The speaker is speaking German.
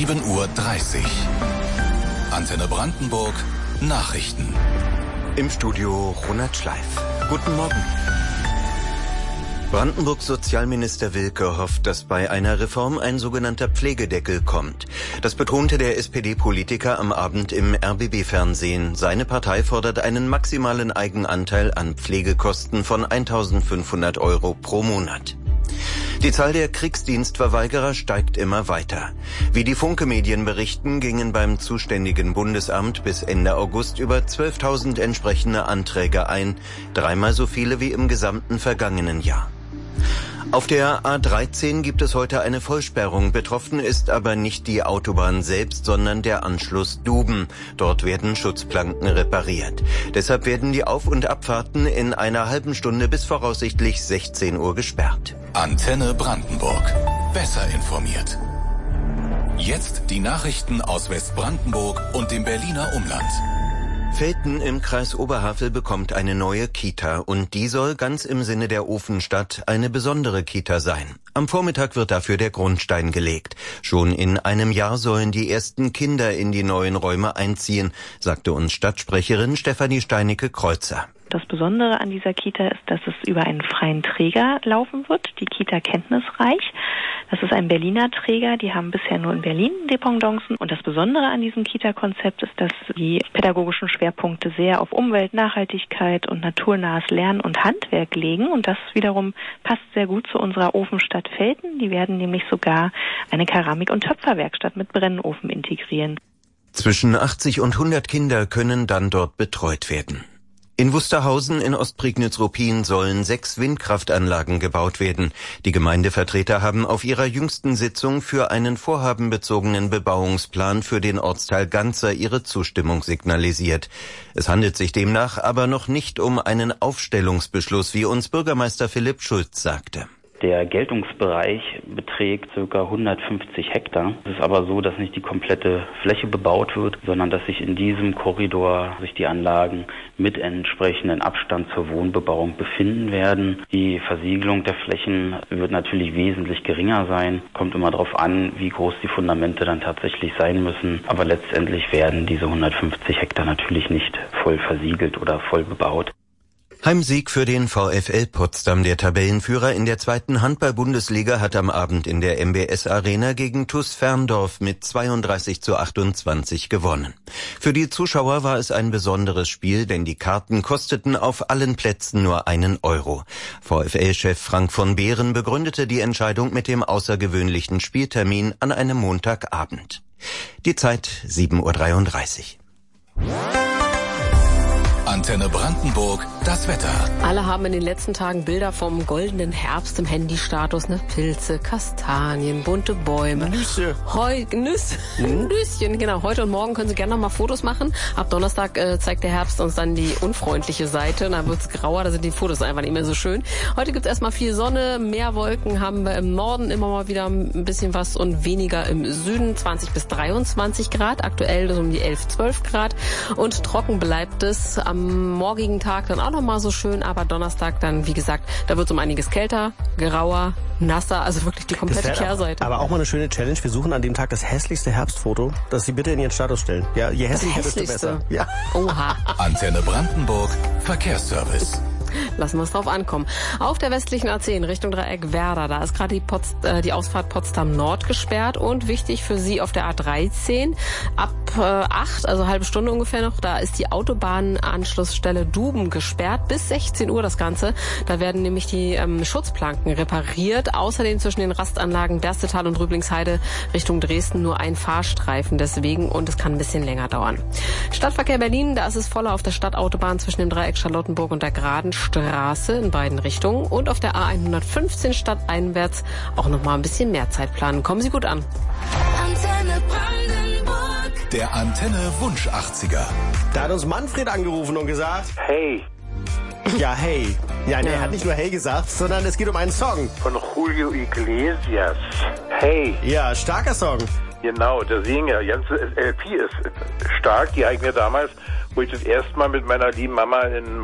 7:30 Uhr. Antenne Brandenburg Nachrichten. Im Studio Ronald Schleif. Guten Morgen. Brandenburgs Sozialminister Wilke hofft, dass bei einer Reform ein sogenannter Pflegedeckel kommt. Das betonte der SPD-Politiker am Abend im RBB-Fernsehen. Seine Partei fordert einen maximalen Eigenanteil an Pflegekosten von 1.500 € pro Monat. Die Zahl der Kriegsdienstverweigerer steigt immer weiter. Wie die Funke-Medien berichten, gingen beim zuständigen Bundesamt bis Ende August über 12.000 entsprechende Anträge ein, dreimal so viele wie im gesamten vergangenen Jahr. Auf der A13 gibt es heute eine Vollsperrung. Betroffen ist aber nicht die Autobahn selbst, sondern der Anschluss Duben. Dort werden Schutzplanken repariert. Deshalb werden die Auf- und Abfahrten in einer halben Stunde bis voraussichtlich 16 Uhr gesperrt. Antenne Brandenburg. Besser informiert. Jetzt die Nachrichten aus Westbrandenburg und dem Berliner Umland. Velten im Kreis Oberhavel bekommt eine neue Kita und die soll ganz im Sinne der Ofenstadt eine besondere Kita sein. Am Vormittag wird dafür der Grundstein gelegt. Schon in einem Jahr sollen die ersten Kinder in die neuen Räume einziehen, sagte uns Stadtsprecherin Stefanie Steinecke-Kreuzer. Das Besondere an dieser Kita ist, dass es über einen freien Träger laufen wird, die Kita Kenntnisreich. Das ist ein Berliner Träger, die haben bisher nur in Berlin Dependancen. Und das Besondere an diesem Kita-Konzept ist, dass die pädagogischen Schwerpunkte sehr auf Umwelt, Nachhaltigkeit und naturnahes Lernen und Handwerk legen. Und das wiederum passt sehr gut zu unserer Ofenstadt Velten. Die werden nämlich sogar eine Keramik- und Töpferwerkstatt mit Brennofen integrieren. Zwischen 80 und 100 Kinder können dann dort betreut werden. In Wusterhausen in Ostprignitz-Ruppin sollen 6 Windkraftanlagen gebaut werden. Die Gemeindevertreter haben auf ihrer jüngsten Sitzung für einen vorhabenbezogenen Bebauungsplan für den Ortsteil Ganzer ihre Zustimmung signalisiert. Es handelt sich demnach aber noch nicht um einen Aufstellungsbeschluss, wie uns Bürgermeister Philipp Schulz sagte. Der Geltungsbereich beträgt ca. 150 Hektar. Es ist aber so, dass nicht die komplette Fläche bebaut wird, sondern dass sich in diesem Korridor die Anlagen mit entsprechendem Abstand zur Wohnbebauung befinden werden. Die Versiegelung der Flächen wird natürlich wesentlich geringer sein. Kommt immer darauf an, wie groß die Fundamente dann tatsächlich sein müssen. Aber letztendlich werden diese 150 Hektar natürlich nicht voll versiegelt oder voll bebaut. Heimsieg für den VfL Potsdam. Der Tabellenführer in der 2. Handball-Bundesliga hat am Abend in der MBS Arena gegen TuS Ferndorf mit 32:28 gewonnen. Für die Zuschauer war es ein besonderes Spiel, denn die Karten kosteten auf allen Plätzen nur 1 €. VfL-Chef Frank von Behren begründete die Entscheidung mit dem außergewöhnlichen Spieltermin an einem Montagabend. Die Zeit 7:33 Uhr. Antenne Brandenburg, das Wetter. Alle haben in den letzten Tagen Bilder vom goldenen Herbst im Handystatus. Pilze, Kastanien, bunte Bäume. Nüsse. Nüsschen, genau. Heute und morgen können Sie gerne noch mal Fotos machen. Ab Donnerstag zeigt der Herbst uns dann die unfreundliche Seite. Dann wird's grauer, da sind die Fotos einfach nicht mehr so schön. Heute gibt's erstmal viel Sonne, mehr Wolken haben wir im Norden immer mal wieder ein bisschen was und weniger im Süden. 20 bis 23 Grad. Aktuell so um die 11, 12 Grad. Und trocken bleibt es. Am morgigen Tag dann auch noch mal so schön, aber Donnerstag dann, wie gesagt, da wird es um einiges kälter, grauer, nasser, also wirklich die komplette Kehrseite. Aber auch mal eine schöne Challenge. Wir suchen an dem Tag das hässlichste Herbstfoto, das Sie bitte in Ihren Status stellen. Ja, je hässlicher, desto besser. Ja. Oha. Antenne Brandenburg, Verkehrsservice. Lassen wir es drauf ankommen. Auf der westlichen A10 Richtung Dreieck Werder, da ist gerade die Ausfahrt Potsdam Nord gesperrt und wichtig für Sie auf der A13 ab 8, also halbe Stunde ungefähr noch, da ist die Autobahnanschlussstelle Duben gesperrt bis 16 Uhr das Ganze. Da werden nämlich die Schutzplanken repariert. Außerdem zwischen den Rastanlagen Berstetal und Rüblingsheide Richtung Dresden nur ein Fahrstreifen deswegen und es kann ein bisschen länger dauern. Stadtverkehr Berlin, da ist es voller auf der Stadtautobahn zwischen dem Dreieck Charlottenburg und der Geraden Straße in beiden Richtungen und auf der A115 stadteinwärts auch noch mal ein bisschen mehr Zeit planen. Kommen Sie gut an. Antenne Brandenburg. Der Antenne Wunsch 80er. Da hat uns Manfred angerufen und gesagt, Hey. Ja, hey. Ja, nee, er hat nicht nur hey gesagt, sondern es geht um einen Song. Von Julio Iglesias. Hey. Ja, starker Song. Genau, der Sänger. Ganze LP ist stark. Die habe ich mir damals, wo ich das erste Mal mit meiner lieben Mama in